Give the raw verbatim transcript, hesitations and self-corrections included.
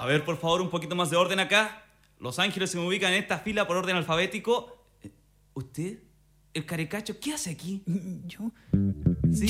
A ver, por favor, un poquito más de orden acá. Los ángeles se me ubican en esta fila por orden alfabético. ¿Usted? ¿El carecacho? ¿Qué hace aquí? ¿Yo? ¿Sí?